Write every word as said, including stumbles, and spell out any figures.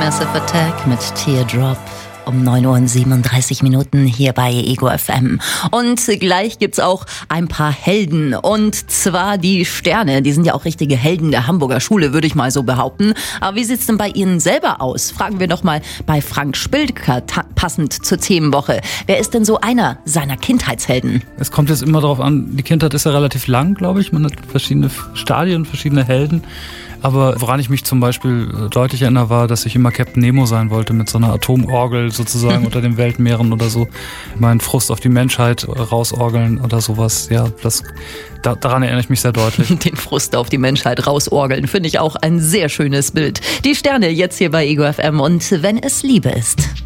Massive Attack mit Teardrop. Um neun Uhr und siebenunddreißig Minuten hier bei Ego F M. Und gleich gibt's auch ein paar Helden. Und zwar die Sterne. Die sind ja auch richtige Helden der Hamburger Schule, würde ich mal so behaupten. Aber wie sieht's denn bei Ihnen selber aus? Fragen wir doch mal bei Frank Spilker, passend zur Themenwoche. Wer ist denn so einer seiner Kindheitshelden? Es kommt jetzt immer darauf an, die Kindheit ist ja relativ lang, glaube ich. Man hat verschiedene Stadien, verschiedene Helden. Aber woran ich mich zum Beispiel deutlich erinnere, war, dass ich immer Captain Nemo sein wollte mit so einer Atomorgel sozusagen unter den Weltmeeren oder so. Meinen Frust auf die Menschheit rausorgeln oder sowas. Ja, das, da, daran erinnere ich mich sehr deutlich. Den Frust auf die Menschheit rausorgeln, finde ich auch ein sehr schönes Bild. Die Sterne jetzt hier bei Ego F M und wenn es Liebe ist.